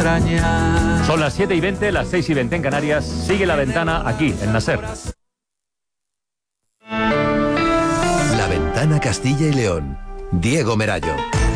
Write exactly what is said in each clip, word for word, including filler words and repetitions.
engañar. Son las siete y veinte, las seis y veinte en Canarias. Sigue La Ventana aquí, en Naser. La Ventana Castilla y León. Diego Merayo.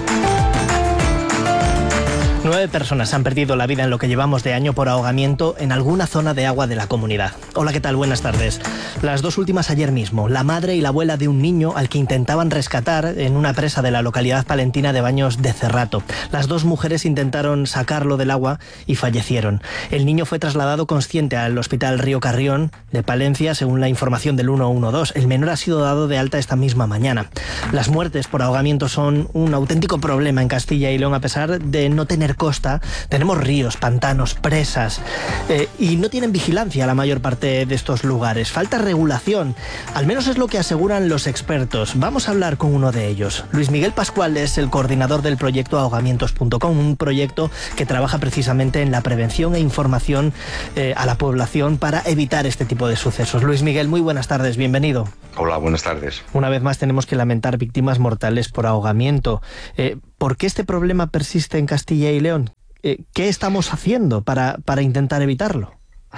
Nueve personas han perdido la vida en lo que llevamos de año por ahogamiento en alguna zona de agua de la comunidad. Hola, ¿qué tal? Buenas tardes. Las dos últimas ayer mismo. La madre y la abuela de un niño al que intentaban rescatar en una presa de la localidad palentina de Baños de Cerrato. Las dos mujeres intentaron sacarlo del agua y fallecieron. El niño fue trasladado consciente al Hospital Río Carrión de Palencia, según la información del ciento doce. El menor ha sido dado de alta esta misma mañana. Las muertes por ahogamiento son un auténtico problema en Castilla y León, a pesar de no tener costa. Tenemos ríos, pantanos, presas eh, y no tienen vigilancia la mayor parte de estos lugares. Falta regulación, al menos es lo que aseguran los expertos. Vamos a hablar con uno de ellos. Luis Miguel Pascual es el coordinador del proyecto ahogamientos punto com, un proyecto que trabaja precisamente en la prevención e información eh, a la población para evitar este tipo de sucesos. Luis Miguel, muy buenas tardes, bienvenido. Hola, buenas tardes. Una vez más tenemos que lamentar víctimas mortales por ahogamiento. Eh, ¿Por qué este problema persiste en Castilla y León? Eh, ¿Qué estamos haciendo para, para intentar evitarlo?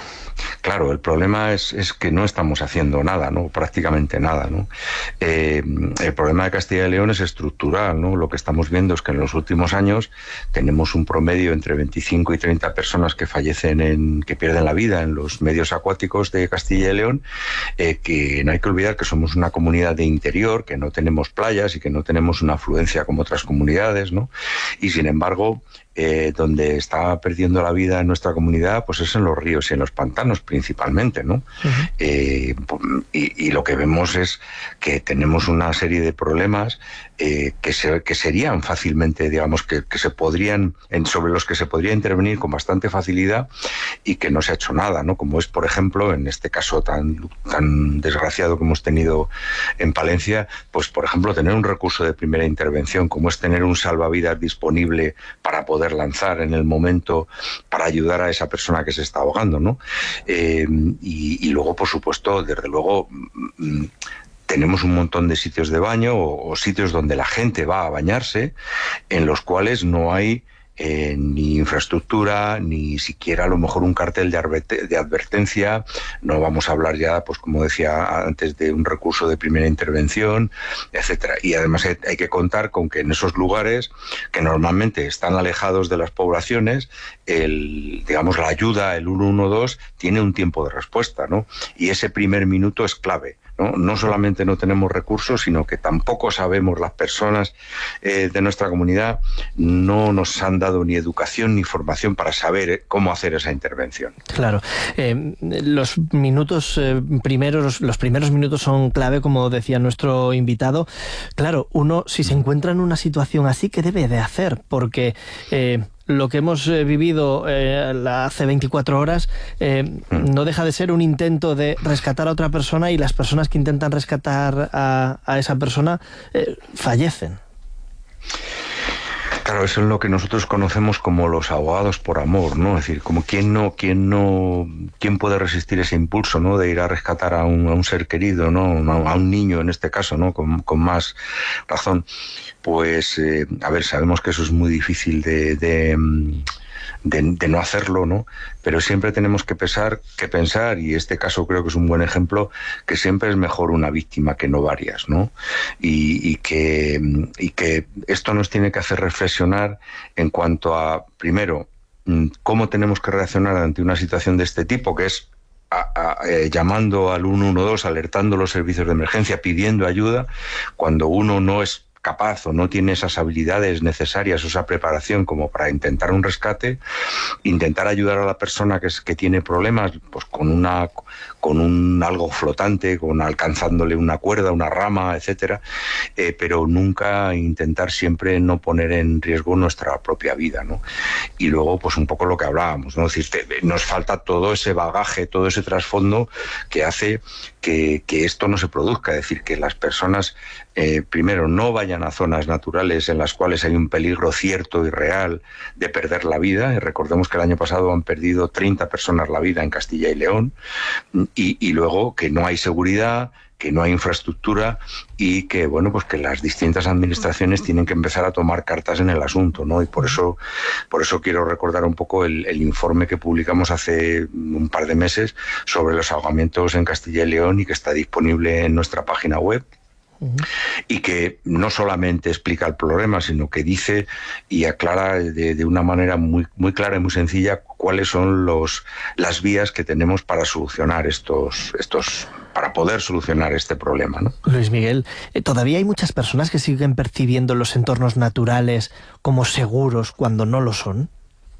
Claro, el problema es, es que no estamos haciendo nada, ¿no? Prácticamente nada, ¿no? Eh, el problema de Castilla y León es estructural, ¿no? Lo que estamos viendo es que en los últimos años tenemos un promedio entre veinticinco y treinta personas que fallecen, en, que pierden la vida en los medios acuáticos de Castilla y León, eh, que no hay que olvidar que somos una comunidad de interior, que no tenemos playas y que no tenemos una afluencia como otras comunidades, ¿no? Y sin embargo, Eh, donde está perdiendo la vida en nuestra comunidad, pues es en los ríos y en los pantanos principalmente, ¿no? Uh-huh. eh, y, y lo que vemos es que tenemos una serie de problemas eh, que, se, que serían fácilmente, digamos, que, que se podrían, en, sobre los que se podría intervenir con bastante facilidad y que no se ha hecho nada, ¿no? Como es, por ejemplo, en este caso tan, tan desgraciado que hemos tenido en Palencia, pues, por ejemplo, tener un recurso de primera intervención, como es tener un salvavidas disponible para poder lanzar en el momento para ayudar a esa persona que se está ahogando, ¿no? Eh, y, y luego, por supuesto, desde luego, mmm, tenemos un montón de sitios de baño o, o sitios donde la gente va a bañarse, en los cuales no hay Eh, ni infraestructura, ni siquiera a lo mejor un cartel de, adver- de advertencia. No vamos a hablar ya, pues como decía antes, de un recurso de primera intervención, etcétera. Y además hay, hay que contar con que en esos lugares, que normalmente están alejados de las poblaciones, el, digamos, la ayuda, el ciento doce, tiene un tiempo de respuesta, ¿no? Y ese primer minuto es clave. ¿No? No solamente no tenemos recursos, sino que tampoco sabemos, las personas eh, de nuestra comunidad no nos han dado ni educación ni formación para saber cómo hacer esa intervención. Claro, eh, los minutos eh, primeros, los primeros minutos son clave, como decía nuestro invitado. Claro, uno si se encuentra en una situación así, ¿qué debe de hacer? Porque eh, lo que hemos eh, vivido eh, hace veinticuatro horas eh, mm. no deja de ser un intento de rescatar a otra persona, y las personas que intentan rescatar a, a esa persona eh, fallecen. Claro, eso es lo que nosotros conocemos como los ahogados por amor, ¿no? Es decir, como quién no, quién no, quién puede resistir ese impulso, ¿no? De ir a rescatar a un, a un ser querido, ¿no? A un niño en este caso, ¿no? Con, con más razón. Pues, eh, a ver, sabemos que eso es muy difícil de, de, de, de no hacerlo, ¿no? Pero siempre tenemos que pensar, que pensar, y este caso creo que es un buen ejemplo, que siempre es mejor una víctima que no varias, ¿no? Y, y, que, y que esto nos tiene que hacer reflexionar en cuanto a, primero, cómo tenemos que reaccionar ante una situación de este tipo, que es A, a, eh, llamando al ciento doce, alertando los servicios de emergencia, pidiendo ayuda, cuando uno no es capaz o no tiene esas habilidades necesarias o esa preparación como para intentar un rescate, intentar ayudar a la persona que, es, que tiene problemas, pues con una con un algo flotante, con alcanzándole una cuerda, una rama, etcétera, eh, pero nunca intentar siempre no poner en riesgo nuestra propia vida, ¿no? Y luego, pues un poco lo que hablábamos, ¿no? Es decir, te, nos falta todo ese bagaje, todo ese trasfondo que hace que, que esto no se produzca, es decir, que las personas eh, primero no vayan a zonas naturales en las cuales hay un peligro cierto y real de perder la vida. Y recordemos que el año pasado han perdido treinta personas la vida en Castilla y León, y, y luego que no hay seguridad, que no hay infraestructura y que, bueno, pues que las distintas administraciones tienen que empezar a tomar cartas en el asunto, ¿no? Y por eso, por eso quiero recordar un poco el, el informe que publicamos hace un par de meses sobre los ahogamientos en Castilla y León y que está disponible en nuestra página web. Uh-huh. Y que no solamente explica el problema, sino que dice y aclara de, de una manera muy, muy clara y muy sencilla cuáles son los, las vías que tenemos para solucionar estos, estos, para poder solucionar este problema, ¿no? Luis Miguel, ¿todavía hay muchas personas que siguen percibiendo los entornos naturales como seguros cuando no lo son?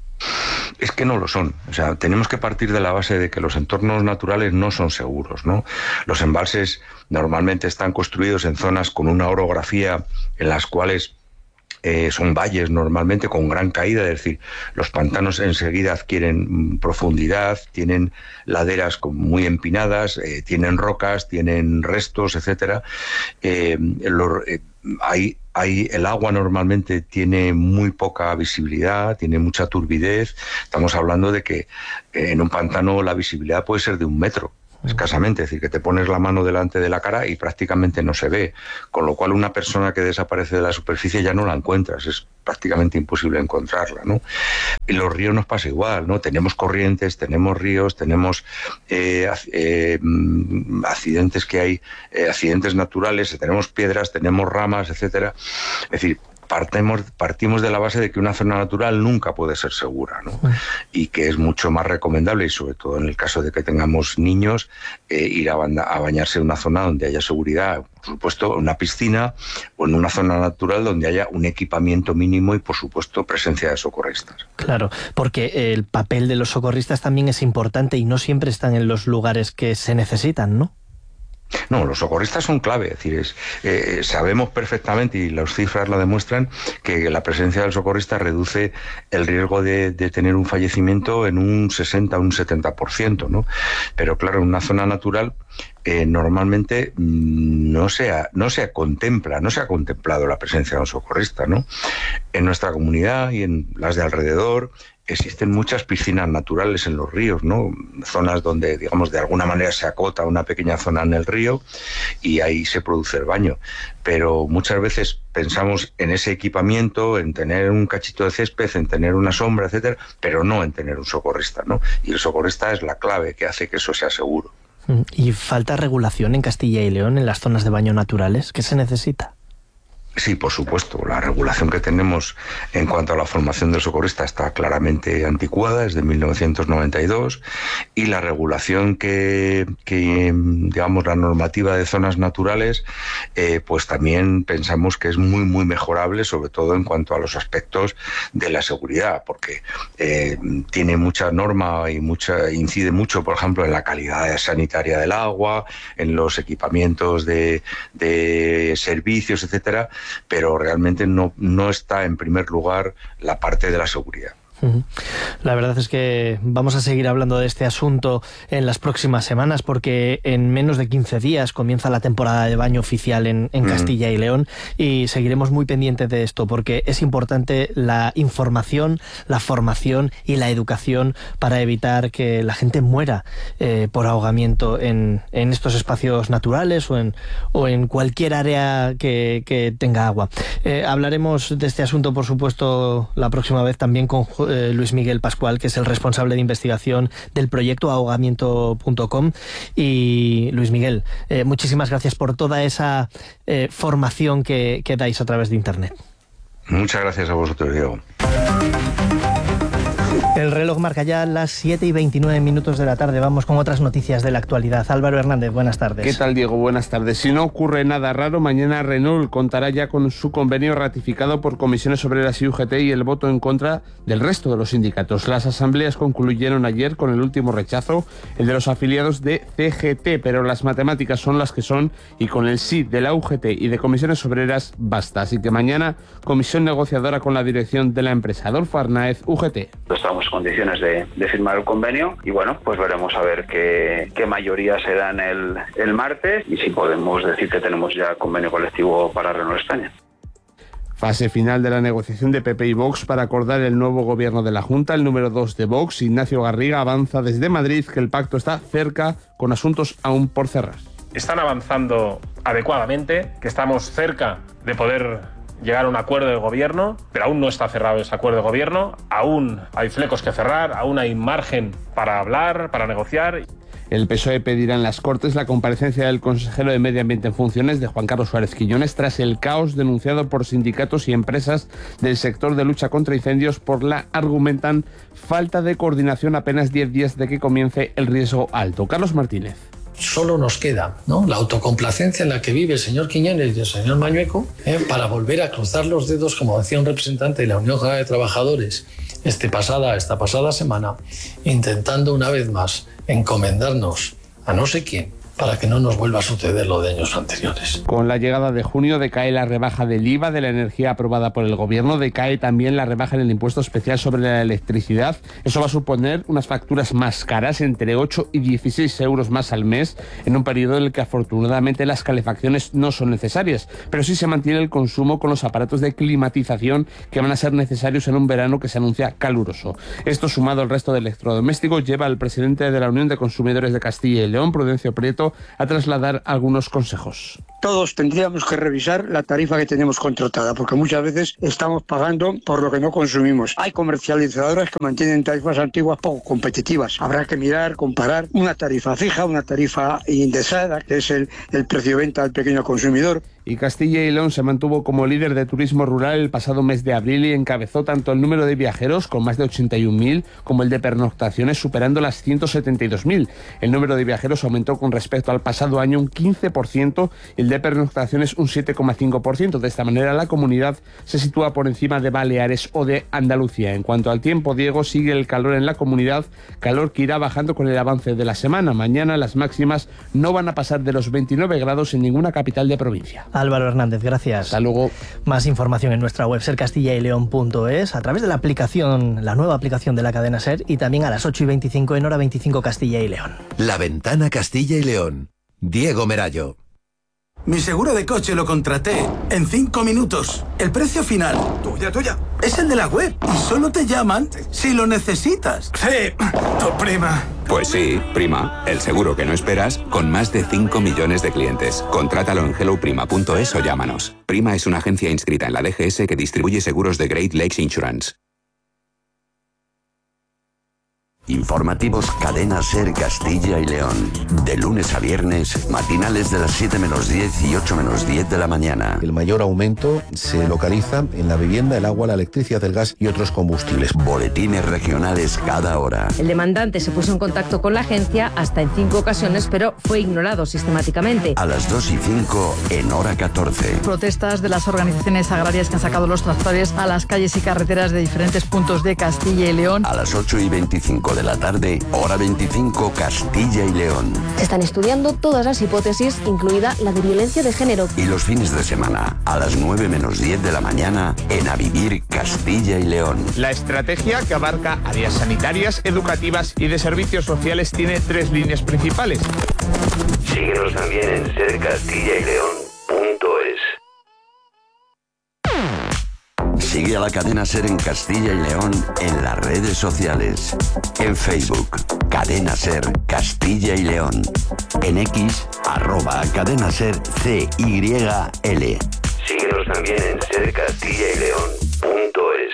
Es que no lo son. O sea, tenemos que partir de la base de que los entornos naturales no son seguros, ¿no? Los embalses normalmente están construidos en zonas con una orografía en las cuales eh, son valles normalmente con gran caída, es decir, los pantanos enseguida adquieren profundidad, tienen laderas muy empinadas, eh, tienen rocas, tienen restos, etcétera. Eh, los, eh, hay Hay, el agua normalmente tiene muy poca visibilidad, tiene mucha turbidez. Estamos hablando de que en un pantano la visibilidad puede ser de un metro, escasamente. Es decir, que te pones la mano delante de la cara y prácticamente no se ve. Con lo cual una persona que desaparece de la superficie ya no la encuentras. Es prácticamente imposible encontrarla, ¿no? Y los ríos nos pasa igual, ¿no? Tenemos corrientes, tenemos ríos, tenemos eh, eh, accidentes que hay, eh, accidentes naturales, tenemos piedras, tenemos ramas, etcétera. Es decir, Partimos, partimos de la base de que una zona natural nunca puede ser segura, ¿no? Y que es mucho más recomendable, y sobre todo en el caso de que tengamos niños, eh, ir a, a bañarse en una zona donde haya seguridad, por supuesto en una piscina o en una zona natural donde haya un equipamiento mínimo y por supuesto presencia de socorristas. Claro, porque el papel de los socorristas también es importante y no siempre están en los lugares que se necesitan, ¿no? No, los socorristas son clave, es decir, es, eh, sabemos perfectamente, y las cifras lo demuestran, que la presencia del socorrista reduce el riesgo de, de tener un fallecimiento en un sesenta, un setenta por ciento, ¿no? Pero claro, en una zona natural eh, normalmente no se, ha, no se contempla, no se ha contemplado la presencia de un socorrista, ¿no? En nuestra comunidad y en las de alrededor existen muchas piscinas naturales en los ríos, ¿no? Zonas donde, digamos, de alguna manera se acota una pequeña zona en el río y ahí se produce el baño. Pero muchas veces pensamos en ese equipamiento, en tener un cachito de césped, en tener una sombra, etcétera, pero no en tener un socorrista, ¿no? Y el socorrista es la clave que hace que eso sea seguro. ¿Y falta regulación en Castilla y León en las zonas de baño naturales? ¿Qué se necesita? Sí, por supuesto. La regulación que tenemos en cuanto a la formación del socorrista está claramente anticuada, es de mil novecientos noventa y dos, y la regulación que, que digamos, la normativa de zonas naturales, eh, pues también pensamos que es muy, muy mejorable, sobre todo en cuanto a los aspectos de la seguridad, porque eh, tiene mucha norma y mucha incide mucho, por ejemplo, en la calidad sanitaria del agua, en los equipamientos de, de servicios, etcétera, pero realmente no, no está en primer lugar la parte de la seguridad. La verdad es que vamos a seguir hablando de este asunto en las próximas semanas, porque en menos de quince días comienza la temporada de baño oficial en, en Castilla y León, y seguiremos muy pendientes de esto, porque es importante la información, la formación y la educación para evitar que la gente muera eh, por ahogamiento en, en estos espacios naturales o en, o en cualquier área que, que tenga agua. Eh, hablaremos de este asunto, por supuesto, la próxima vez también con eh, Luis Miguel Pascual, que es el responsable de investigación del proyecto ahogamiento punto com. Y Luis Miguel, eh, muchísimas gracias por toda esa eh, formación que, que dais a través de Internet. Muchas gracias a vosotros, Diego. El reloj marca ya las siete y veintinueve minutos de la tarde. Vamos con otras noticias de la actualidad. Álvaro Hernández, buenas tardes. ¿Qué tal, Diego? Buenas tardes. Si no ocurre nada raro, mañana Renault contará ya con su convenio ratificado por Comisiones Obreras y U G T y el voto en contra del resto de los sindicatos. Las asambleas concluyeron ayer con el último rechazo, el de los afiliados de C G T, pero las matemáticas son las que son y con el sí de la U G T y de Comisiones Obreras basta. Así que mañana, comisión negociadora con la dirección de la empresa. Adolfo Arnaez, U G T. Estamos en condiciones de, de firmar el convenio y bueno, pues veremos a ver qué, qué mayoría se da en el, el martes y si podemos decir que tenemos ya convenio colectivo para Renault España. Fase final de la negociación de P P y Vox para acordar el nuevo gobierno de la Junta. El número dos de Vox, Ignacio Garriga, avanza desde Madrid que el pacto está cerca con asuntos aún por cerrar. están avanzando adecuadamente, que estamos cerca de poder llegar a un acuerdo de gobierno, pero aún no está cerrado ese acuerdo de gobierno, aún hay flecos que cerrar, aún hay margen para hablar, para negociar. El P S O E pedirá en las Cortes la comparecencia del consejero de Medio Ambiente en funciones de Juan Carlos Suárez Quiñones tras el caos denunciado por sindicatos y empresas del sector de lucha contra incendios por la, argumentan, falta de coordinación apenas diez días de que comience el riesgo alto. Carlos Martínez. Solo nos queda, ¿no?, la autocomplacencia en la que vive el señor Quiñones y el señor Mañueco, ¿eh? para volver a cruzar los dedos, como decía un representante de la Unión General de Trabajadores este pasada, esta pasada semana, intentando una vez más encomendarnos a no sé quién para que no nos vuelva a suceder lo de años anteriores. Con la llegada de junio decae la rebaja del I V A de la energía aprobada por el Gobierno, decae también la rebaja en el impuesto especial sobre la electricidad. Eso va a suponer unas facturas más caras, entre ocho y dieciséis euros más al mes, en un periodo en el que afortunadamente las calefacciones no son necesarias, pero sí se mantiene el consumo con los aparatos de climatización que van a ser necesarios en un verano que se anuncia caluroso. Esto, sumado al resto de electrodomésticos, lleva al presidente de la Unión de Consumidores de Castilla y León, Prudencio Prieto, a trasladar algunos consejos. Todos tendríamos que revisar la tarifa que tenemos contratada, porque muchas veces estamos pagando por lo que no consumimos. Hay comercializadoras que mantienen tarifas antiguas poco competitivas. Habrá que mirar, comparar una tarifa fija, una tarifa indexada, que es el, el precio de venta al pequeño consumidor. Y Castilla y León se mantuvo como líder de turismo rural el pasado mes de abril y encabezó tanto el número de viajeros, con más de ochenta y un mil, como el de pernoctaciones, superando las ciento setenta y dos mil. El número de viajeros aumentó con respecto al pasado año un quince por ciento y el de pernoctaciones un siete coma cinco por ciento. De esta manera, la comunidad se sitúa por encima de Baleares o de Andalucía. En cuanto al tiempo, Diego, sigue el calor en la comunidad, calor que irá bajando con el avance de la semana. Mañana las máximas no van a pasar de los veintinueve grados en ninguna capital de provincia. Álvaro Hernández, gracias. Hasta luego. Más información en nuestra web ser castilla y león punto es, a través de la aplicación, la nueva aplicación de la cadena SER, y también a las ocho y veinticinco en hora veinticinco Castilla y León. La Ventana Castilla y León. Diego Merayo. Mi seguro de coche lo contraté en cinco minutos. El precio final, tuya, tuya, es el de la web y solo te llaman si lo necesitas. Sí, tu prima. Pues sí, prima, el seguro que no esperas, con más de cinco millones de clientes. Contrátalo en hello prima punto es o llámanos. Prima es una agencia inscrita en la D G S que distribuye seguros de Great Lakes Insurance. Informativos Cadena SER Castilla y León. De lunes a viernes, matinales de las siete menos diez y ocho menos diez de la mañana. El mayor aumento se localiza en la vivienda, el agua, la electricidad, el gas y otros combustibles. Boletines regionales cada hora. El demandante se puso en contacto con la agencia hasta en cinco ocasiones, pero fue ignorado sistemáticamente. A las dos y cinco en hora catorce. Protestas de las organizaciones agrarias que han sacado los tractores a las calles y carreteras de diferentes puntos de Castilla y León. A las ocho y veinticinco de la tarde, hora veinticinco, Castilla y León. Se están estudiando todas las hipótesis, incluida la de violencia de género. Y los fines de semana, a las nueve menos diez de la mañana, en A Vivir Castilla y León. La estrategia, que abarca áreas sanitarias, educativas y de servicios sociales, tiene tres líneas principales. Síguenos también en ser castilla y león punto es. Sigue a la cadena SER en Castilla y León en las redes sociales. En Facebook, Cadena SER Castilla y León. En X, arroba Cadena SER C Y L. Síguenos también en ser castilla y león punto es.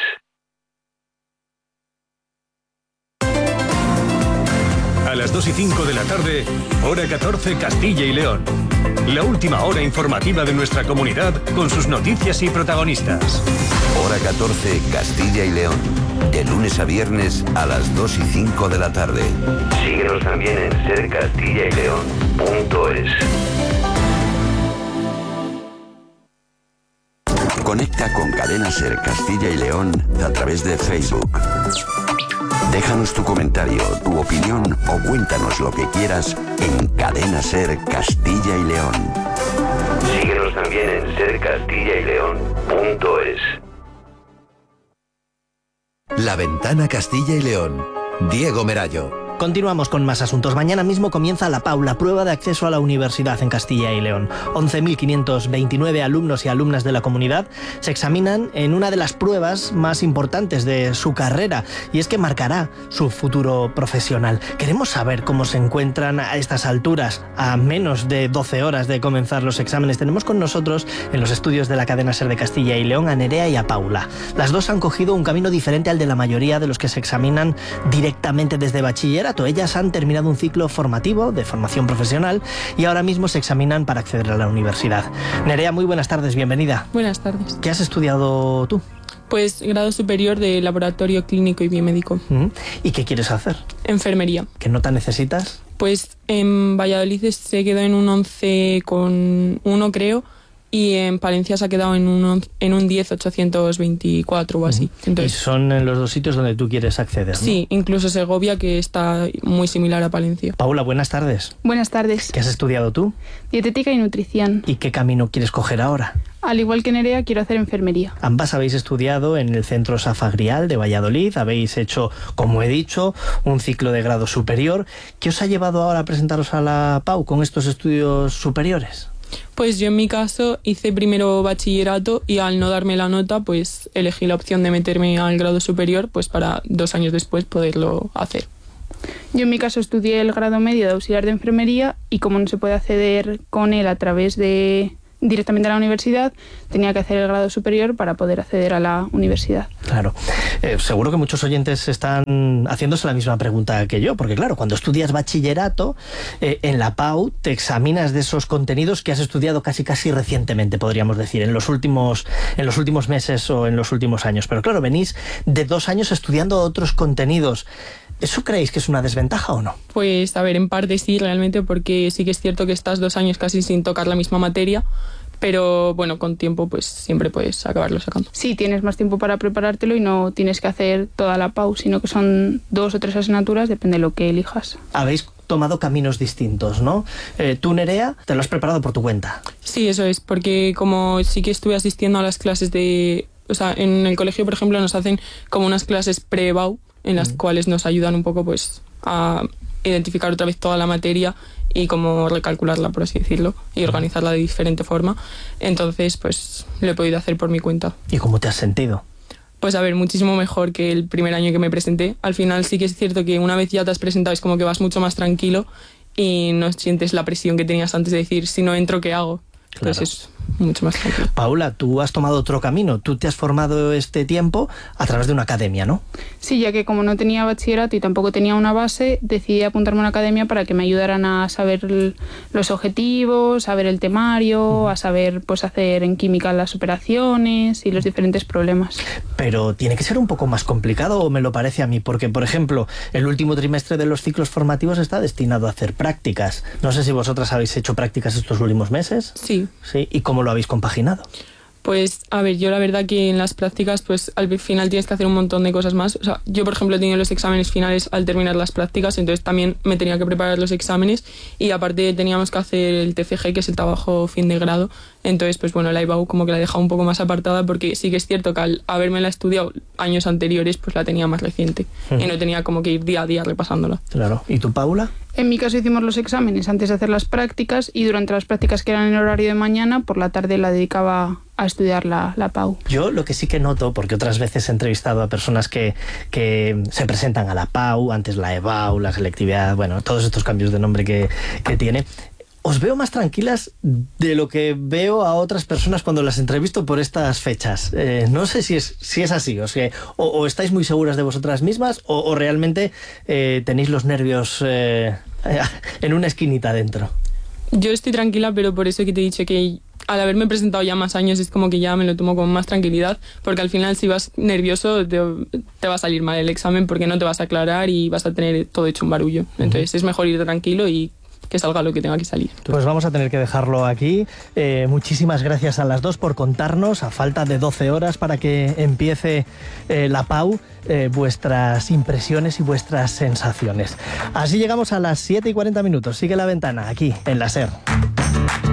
A las dos y cinco de la tarde, hora catorce, Castilla y León. La última hora informativa de nuestra comunidad con sus noticias y protagonistas. Hora catorce, Castilla y León. De lunes a viernes a las dos y cinco de la tarde. Síguenos también en ser castilla y león punto es. Conecta con Cadena SER Castilla y León a través de Facebook. Déjanos tu comentario, tu opinión o cuéntanos lo que quieras en Cadena SER Castilla y León. Síguenos también en ser castilla y león punto es. La Ventana Castilla y León. Diego Merayo. Continuamos con más asuntos. Mañana mismo comienza la PAU, la prueba de acceso a la universidad en Castilla y León. once mil quinientos veintinueve alumnos y alumnas de la comunidad se examinan en una de las pruebas más importantes de su carrera, y es que marcará su futuro profesional. Queremos saber cómo se encuentran a estas alturas, a menos de doce horas de comenzar los exámenes. Tenemos con nosotros en los estudios de la cadena SER de Castilla y León a Nerea y a Paula. Las dos han cogido un camino diferente al de la mayoría de los que se examinan directamente desde bachillerato. Ellas han terminado un ciclo formativo de formación profesional y ahora mismo se examinan para acceder a la universidad. Nerea, muy buenas tardes, bienvenida. Buenas tardes. ¿Qué has estudiado tú? Pues grado superior de laboratorio clínico y biomédico. ¿Y qué quieres hacer? Enfermería. ¿Qué nota necesitas? Pues en Valladolid se quedó en un once con uno, creo, y en Palencia se ha quedado en un, en un diez ochocientos veinticuatro o así. Entonces, y son en los dos sitios donde tú quieres acceder, ¿no? Sí, incluso Segovia, que está muy similar a Palencia. Paula, buenas tardes. Buenas tardes. ¿Qué has estudiado tú? Dietética y nutrición. ¿Y qué camino quieres coger ahora? Al igual que Nerea, quiero hacer enfermería. Ambas habéis estudiado en el Centro Safagrial de Valladolid, habéis hecho, como he dicho, un ciclo de grado superior. ¿Qué os ha llevado ahora a presentaros a la PAU con estos estudios superiores? Pues yo en mi caso hice primero bachillerato y al no darme la nota pues elegí la opción de meterme al grado superior pues para dos años después poderlo hacer. Yo en mi caso estudié el grado medio de auxiliar de enfermería y como no se puede acceder con él a través de directamente a la universidad, tenía que hacer el grado superior para poder acceder a la universidad. Claro. Eh, seguro que muchos oyentes están haciéndose la misma pregunta que yo, porque claro, cuando estudias bachillerato, eh, en la PAU te examinas de esos contenidos que has estudiado casi casi recientemente, podríamos decir, en los últimos, en los últimos meses o en los últimos años. Pero claro, venís de dos años estudiando otros contenidos. ¿Eso creéis que es una desventaja o no? Pues a ver, en parte sí, realmente, porque sí que es cierto que estás dos años casi sin tocar la misma materia, pero bueno, con tiempo pues siempre puedes acabarlo sacando. Sí, tienes más tiempo para preparártelo y no tienes que hacer toda la PAU, sino que son dos o tres asignaturas, depende de lo que elijas. Habéis tomado caminos distintos, ¿no? Eh, tú, Nerea, te lo has preparado por tu cuenta. Sí, eso es, porque como sí que estuve asistiendo a las clases de... O sea, en el colegio, por ejemplo, nos hacen como unas clases pre-BAU, en las mm. cuales nos ayudan un poco pues a identificar otra vez toda la materia y cómo recalcularla, por así decirlo, y organizarla de diferente forma. Entonces, pues lo he podido hacer por mi cuenta. ¿Y cómo te has sentido? Pues a ver, muchísimo mejor que el primer año que me presenté. Al final sí que es cierto que una vez ya te has presentado es como que vas mucho más tranquilo y no sientes la presión que tenías antes de decir, si no entro, ¿qué hago? Claro. Entonces es mucho más tranquilo. Paula, tú has tomado otro camino. Tú te has formado este tiempo a través de una academia, ¿no? Sí, ya que como no tenía bachillerato y tampoco tenía una base, decidí apuntarme a una academia para que me ayudaran a saber los objetivos, a ver el temario, uh-huh. a saber pues hacer en química las operaciones y los diferentes problemas. Pero tiene que ser un poco más complicado, o me lo parece a mí, porque, por ejemplo, el último trimestre de los ciclos formativos está destinado a hacer prácticas. No sé si vosotras habéis hecho prácticas estos últimos meses. Sí. Sí. ¿Y cómo lo habéis compaginado? Pues, a ver, yo la verdad que en las prácticas, pues al final tienes que hacer un montón de cosas más. O sea, yo, por ejemplo, he tenido los exámenes finales al terminar las prácticas, entonces también me tenía que preparar los exámenes y aparte teníamos que hacer el T F G, que es el trabajo fin de grado. Entonces, pues bueno, la I B A U como que la he dejado un poco más apartada porque sí que es cierto que al habérmela estudiado años anteriores, pues la tenía más reciente uh-huh. y no tenía como que ir día a día repasándola. Claro. ¿Y tú, Paula? En mi caso hicimos los exámenes antes de hacer las prácticas y durante las prácticas que eran en horario de mañana, por la tarde la dedicaba a estudiar la, la PAU. Yo lo que sí que noto, porque otras veces he entrevistado a personas que, que se presentan a la PAU, antes la E B A U, la selectividad, bueno, todos estos cambios de nombre que, que tiene, os veo más tranquilas de lo que veo a otras personas cuando las entrevisto por estas fechas. Eh, no sé si es, si es así, o, sea, o, o estáis muy seguras de vosotras mismas o, o realmente eh, tenéis los nervios eh, en una esquinita dentro. Yo estoy tranquila, pero por eso que te he dicho que al haberme presentado ya más años es como que ya me lo tomo con más tranquilidad, porque al final si vas nervioso te, te va a salir mal el examen porque no te vas a aclarar y vas a tener todo hecho un barullo. Entonces uh-huh. es mejor ir tranquilo y que salga lo que tenga que salir. Pues vamos a tener que dejarlo aquí. Eh, muchísimas gracias a las dos por contarnos, a falta de doce horas para que empiece eh, la PAU, eh, vuestras impresiones y vuestras sensaciones. Así llegamos a las siete y cuarenta minutos. Sigue La Ventana, aquí en la SER.